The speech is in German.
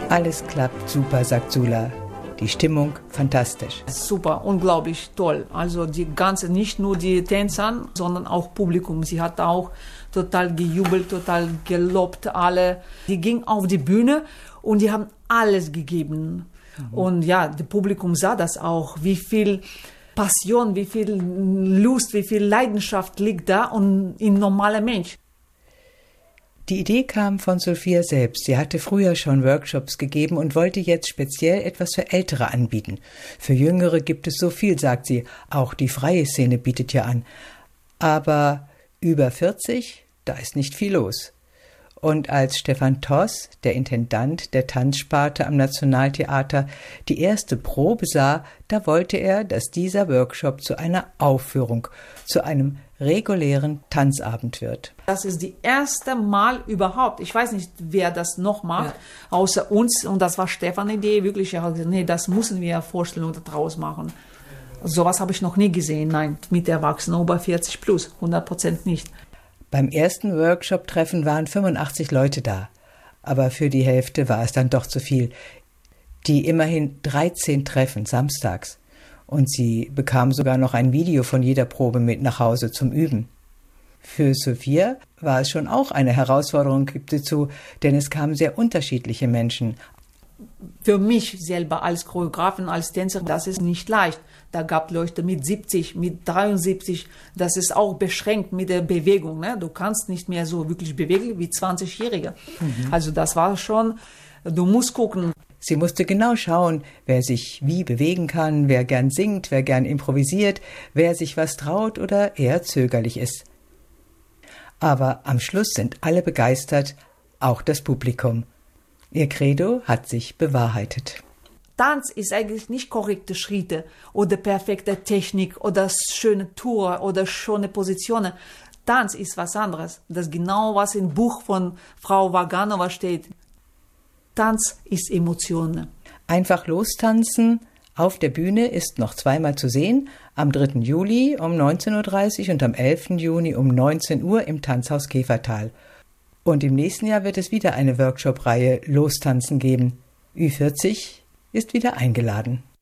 Alles klappt super, sagt Sula. Die Stimmung fantastisch. Super, unglaublich toll. Also die ganze, nicht nur die Tänzer, sondern auch Publikum. Sie hat auch total gejubelt, total gelobt, alle. Die ging auf die Bühne und die haben alles gegeben. Und ja, das Publikum sah das auch, wie viel Passion, wie viel Lust, wie viel Leidenschaft liegt da und in normaler Mensch. Die Idee kam von Sophia selbst. Sie hatte früher schon Workshops gegeben und wollte jetzt speziell etwas für Ältere anbieten. Für Jüngere gibt es so viel, sagt sie. Auch die freie Szene bietet ja an. Aber über 40, da ist nicht viel los. Und als Stefan Toss, der Intendant der Tanzsparte am Nationaltheater, die erste Probe sah, da wollte er, dass dieser Workshop zu einer Aufführung, zu einem regulären Tanzabend wird. Das ist das erste Mal überhaupt. Ich weiß nicht, wer das noch macht, außer uns. Und das war Stefans Idee, wirklich. Er hat gesagt, nee, das müssen wir Vorstellung daraus machen. Sowas habe ich noch nie gesehen, nein, mit Erwachsenen über 40 plus, 100% nicht. Beim ersten Workshop-Treffen waren 85 Leute da. Aber für die Hälfte war es dann doch zu viel. Die immerhin 13 Treffen samstags. Und sie bekam sogar noch ein Video von jeder Probe mit nach Hause zum Üben. Für Sophia war es schon auch eine Herausforderung, gibt sie zu, denn es kamen sehr unterschiedliche Menschen. Für mich selber als Choreografin, als Tänzerin, das ist nicht leicht. Da gab es Leute mit 70, mit 73, das ist auch beschränkt mit der Bewegung. Ne? Du kannst nicht mehr so wirklich bewegen wie 20-Jährige. Also das war schon, du musst gucken. Sie musste genau schauen, wer sich wie bewegen kann, wer gern singt, wer gern improvisiert, wer sich was traut oder eher zögerlich ist. Aber am Schluss sind alle begeistert, auch das Publikum. Ihr Credo hat sich bewahrheitet. Tanz ist eigentlich nicht korrekte Schritte oder perfekte Technik oder schöne Tour oder schöne Positionen. Tanz ist was anderes. Das ist genau, was im Buch von Frau Vaganova steht. Tanz ist Emotionen. Einfach lostanzen auf der Bühne ist noch zweimal zu sehen, am 3. Juli um 19.30 Uhr und am 11. Juni um 19 Uhr im Tanzhaus Käfertal. Und im nächsten Jahr wird es wieder eine Workshop-Reihe Lostanzen geben. Ü40 ist wieder eingeladen.